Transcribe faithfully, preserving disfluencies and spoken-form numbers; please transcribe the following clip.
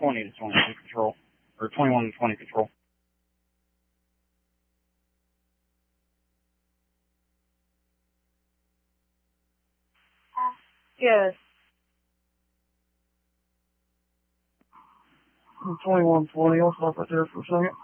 twenty to twenty-two control. Or twenty-one to twenty control. Yes. twenty-one twenty, I'll stop right there for a second.